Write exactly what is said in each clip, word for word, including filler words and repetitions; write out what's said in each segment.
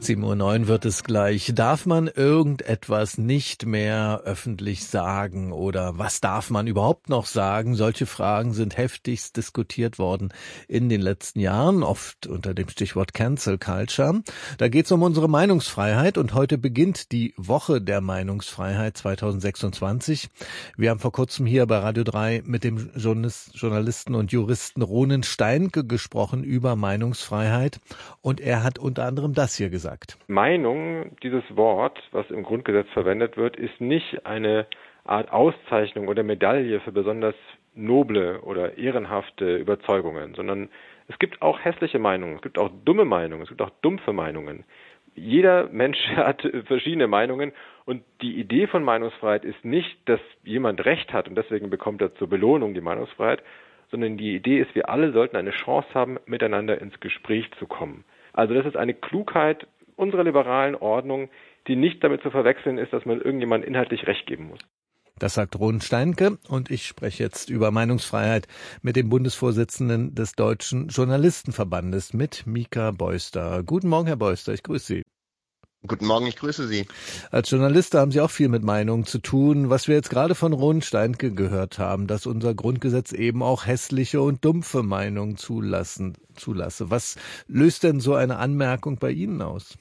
sieben Uhr neun wird es gleich. Darf man irgendetwas nicht mehr öffentlich sagen oder was darf man überhaupt noch sagen? Solche Fragen sind heftigst diskutiert worden in den letzten Jahren, oft unter dem Stichwort Cancel Culture. Da geht es um unsere Meinungsfreiheit und heute beginnt die Woche der Meinungsfreiheit zweitausendsechsundzwanzig. Wir haben vor kurzem hier bei Radio drei mit dem Journalisten und Juristen Ronen Steinke gesprochen über Meinungsfreiheit und er hat unter anderem das hier gesagt. Meinung, dieses Wort, was im Grundgesetz verwendet wird, ist nicht eine Art Auszeichnung oder Medaille für besonders noble oder ehrenhafte Überzeugungen, sondern es gibt auch hässliche Meinungen, es gibt auch dumme Meinungen, es gibt auch dumpfe Meinungen. Jeder Mensch hat verschiedene Meinungen und die Idee von Meinungsfreiheit ist nicht, dass jemand Recht hat und deswegen bekommt er zur Belohnung die Meinungsfreiheit, sondern die Idee ist, wir alle sollten eine Chance haben, miteinander ins Gespräch zu kommen. Also das ist eine Klugheit unserer liberalen Ordnung, die nicht damit zu verwechseln ist, dass man irgendjemandem inhaltlich Recht geben muss. Das sagt Ronen Steinke und ich spreche jetzt über Meinungsfreiheit mit dem Bundesvorsitzenden des Deutschen Journalistenverbandes, mit Mika Beuster. Guten Morgen, Herr Beuster, ich grüße Sie. Guten Morgen, ich grüße Sie. Als Journalist haben Sie auch viel mit Meinungen zu tun. Was wir jetzt gerade von Ronen Steinke gehört haben, dass unser Grundgesetz eben auch hässliche und dumpfe Meinungen zulassen, zulasse. Was löst denn so eine Anmerkung bei Ihnen aus?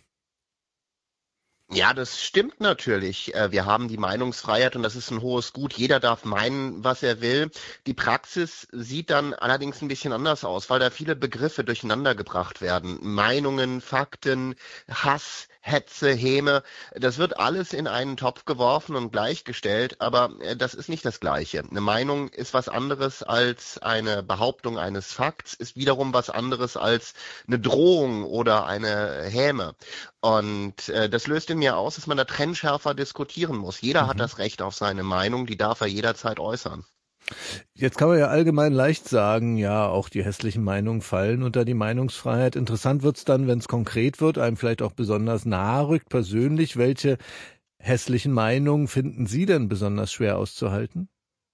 Ja, das stimmt natürlich. Wir haben die Meinungsfreiheit und das ist ein hohes Gut. Jeder darf meinen, was er will. Die Praxis sieht dann allerdings ein bisschen anders aus, weil da viele Begriffe durcheinander gebracht werden. Meinungen, Fakten, Hass, Hetze, Häme, das wird alles in einen Topf geworfen und gleichgestellt, aber das ist nicht das Gleiche. Eine Meinung ist was anderes als eine Behauptung eines Fakts, ist wiederum was anderes als eine Drohung oder eine Häme. Und äh, das löst in mir aus, dass man da trennschärfer diskutieren muss. Jeder mhm. hat das Recht auf seine Meinung, die darf er jederzeit äußern. Jetzt kann man ja allgemein leicht sagen, ja, auch die hässlichen Meinungen fallen unter die Meinungsfreiheit. Interessant wird's dann, wenn es konkret wird, einem vielleicht auch besonders nahe rückt, persönlich. Welche hässlichen Meinungen finden Sie denn besonders schwer auszuhalten?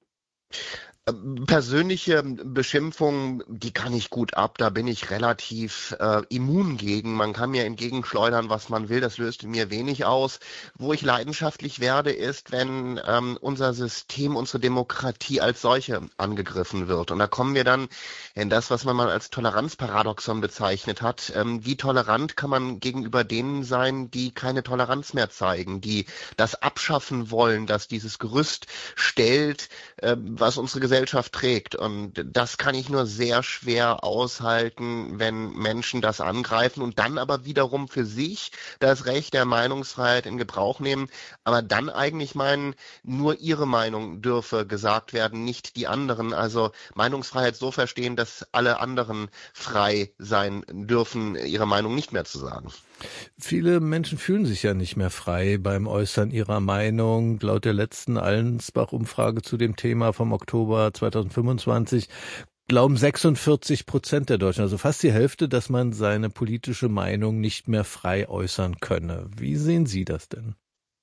Persönliche Beschimpfungen, die kann ich gut ab, da bin ich relativ äh, immun gegen. Man kann mir entgegenschleudern, was man will, das löst in mir wenig aus. Wo ich leidenschaftlich werde, ist, wenn ähm, unser System, unsere Demokratie als solche angegriffen wird. Und da kommen wir dann in das, was man mal als Toleranzparadoxon bezeichnet hat. Ähm, wie tolerant kann man gegenüber denen sein, die keine Toleranz mehr zeigen, die das abschaffen wollen, dass dieses Gerüst stellt, äh, was unsere Gesellschaft Gesellschaft trägt. Und das kann ich nur sehr schwer aushalten, wenn Menschen das angreifen und dann aber wiederum für sich das Recht der Meinungsfreiheit in Gebrauch nehmen, aber dann eigentlich meinen, nur ihre Meinung dürfe gesagt werden, nicht die anderen. Also Meinungsfreiheit so verstehen, dass alle anderen frei sein dürfen, ihre Meinung nicht mehr zu sagen. Viele Menschen fühlen sich ja nicht mehr frei beim Äußern ihrer Meinung. Laut der letzten Allensbach-Umfrage zu dem Thema vom Oktober zweitausendfünfundzwanzig glauben sechsundvierzig Prozent der Deutschen, also fast die Hälfte, dass man seine politische Meinung nicht mehr frei äußern könne. Wie sehen Sie das denn?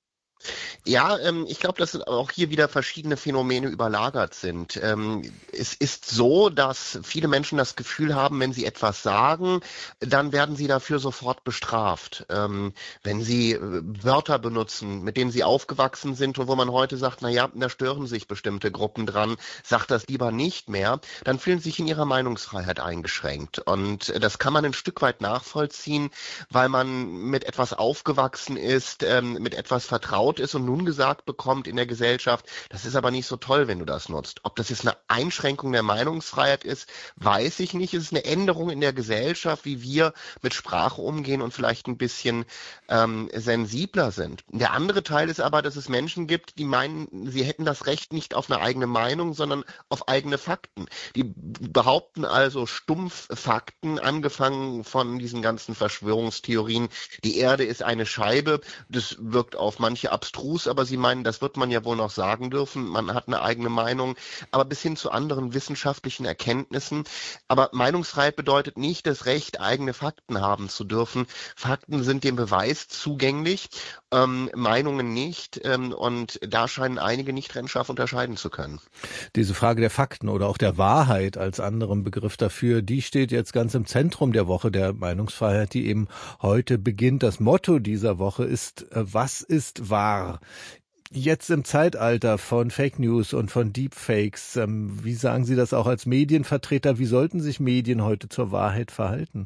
Ja, ähm, ich glaube, dass auch hier wieder verschiedene Phänomene überlagert sind. Ähm, es ist so, dass viele Menschen das Gefühl haben, wenn sie etwas sagen, dann werden sie dafür sofort bestraft. Ähm, wenn sie äh, Wörter benutzen, mit denen sie aufgewachsen sind und wo man heute sagt, na ja, da stören sich bestimmte Gruppen dran, sagt das lieber nicht mehr, dann fühlen sie sich in ihrer Meinungsfreiheit eingeschränkt. Und äh, das kann man ein Stück weit nachvollziehen, weil man mit etwas aufgewachsen ist, ähm, mit etwas vertraut ist und nun gesagt bekommt in der Gesellschaft, das ist aber nicht so toll, wenn du das nutzt. Ob das jetzt eine Einschränkung der Meinungsfreiheit ist, weiß ich nicht. Es ist eine Änderung in der Gesellschaft, wie wir mit Sprache umgehen und vielleicht ein bisschen ähm, sensibler sind. Der andere Teil ist aber, dass es Menschen gibt, die meinen, sie hätten das Recht nicht auf eine eigene Meinung, sondern auf eigene Fakten. Die behaupten also stumpf Fakten, angefangen von diesen ganzen Verschwörungstheorien. Die Erde ist eine Scheibe. Das wirkt auf manche ab abstrus, aber Sie meinen, das wird man ja wohl noch sagen dürfen. Man hat eine eigene Meinung, aber bis hin zu anderen wissenschaftlichen Erkenntnissen. Aber Meinungsfreiheit bedeutet nicht das Recht, eigene Fakten haben zu dürfen. Fakten sind dem Beweis zugänglich, ähm, Meinungen nicht. Ähm, und da scheinen einige nicht trennscharf unterscheiden zu können. Diese Frage der Fakten oder auch der Wahrheit als anderen Begriff dafür, die steht jetzt ganz im Zentrum der Woche der Meinungsfreiheit, die eben heute beginnt. Das Motto dieser Woche ist, was ist wahr? Jetzt im Zeitalter von Fake News und von Deepfakes, wie sagen Sie das auch als Medienvertreter, wie sollten sich Medien heute zur Wahrheit verhalten?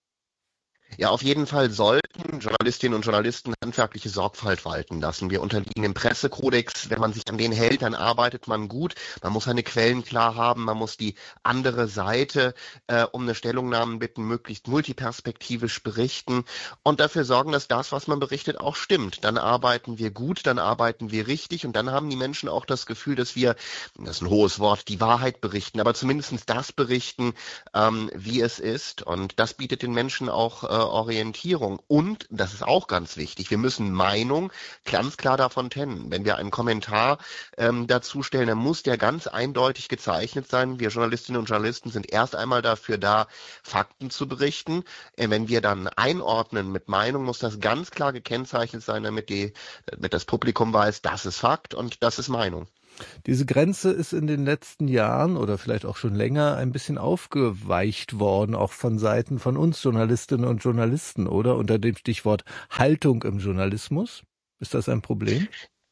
Ja, auf jeden Fall sollten Journalistinnen und Journalisten handwerkliche Sorgfalt walten lassen. Wir unterliegen dem Pressekodex. Wenn man sich an den hält, dann arbeitet man gut. Man muss seine Quellen klar haben. Man muss die andere Seite äh, um eine Stellungnahme bitten, möglichst multiperspektivisch berichten und dafür sorgen, dass das, was man berichtet, auch stimmt. Dann arbeiten wir gut, dann arbeiten wir richtig und dann haben die Menschen auch das Gefühl, dass wir, das ist ein hohes Wort, die Wahrheit berichten, aber zumindest das berichten, ähm, wie es ist. Und das bietet den Menschen auch äh, Orientierung. Und, das ist auch ganz wichtig, wir müssen Meinung ganz klar davon trennen. Wenn wir einen Kommentar ähm, dazu stellen, dann muss der ganz eindeutig gezeichnet sein. Wir Journalistinnen und Journalisten sind erst einmal dafür da, Fakten zu berichten. Äh, wenn wir dann einordnen mit Meinung, muss das ganz klar gekennzeichnet sein, damit, die, damit das Publikum weiß, das ist Fakt und das ist Meinung. Diese Grenze ist in den letzten Jahren oder vielleicht auch schon länger ein bisschen aufgeweicht worden, auch von Seiten von uns Journalistinnen und Journalisten, oder? Unter dem Stichwort Haltung im Journalismus. Ist das ein Problem?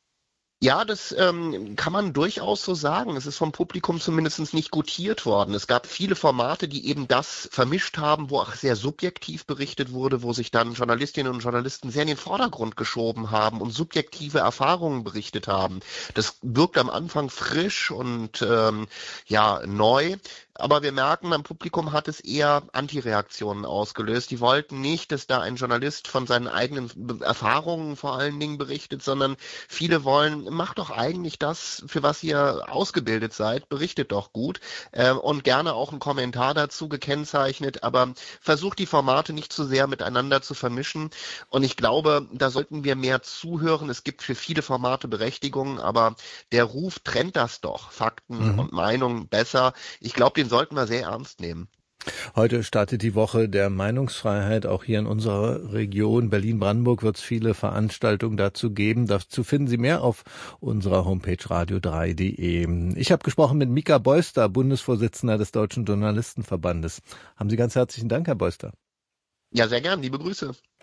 Ja, das ähm, kann man durchaus so sagen. Es ist vom Publikum zumindest nicht gutiert worden. Es gab viele Formate, die eben das vermischt haben, wo auch sehr subjektiv berichtet wurde, wo sich dann Journalistinnen und Journalisten sehr in den Vordergrund geschoben haben und subjektive Erfahrungen berichtet haben. Das wirkt am Anfang frisch und ähm, ja neu. Aber wir merken, beim Publikum hat es eher Antireaktionen ausgelöst. Die wollten nicht, dass da ein Journalist von seinen eigenen Erfahrungen vor allen Dingen berichtet, sondern viele wollen, macht doch eigentlich das, für was ihr ausgebildet seid, berichtet doch gut äh, und gerne auch einen Kommentar dazu gekennzeichnet, aber versucht die Formate nicht zu sehr miteinander zu vermischen. Und ich glaube, da sollten wir mehr zuhören. Es gibt für viele Formate Berechtigung, aber der Ruf trennt das doch, Fakten mhm. und Meinungen besser. Ich glaube, den sollten wir sehr ernst nehmen. Heute startet die Woche der Meinungsfreiheit. Auch hier in unserer Region Berlin-Brandenburg wird es viele Veranstaltungen dazu geben. Dazu finden Sie mehr auf unserer Homepage radio drei punkt de. Ich habe gesprochen mit Mika Beuster, Bundesvorsitzender des Deutschen Journalistenverbandes. Haben Sie ganz herzlichen Dank, Herr Beuster. Ja, sehr gern. Liebe Grüße.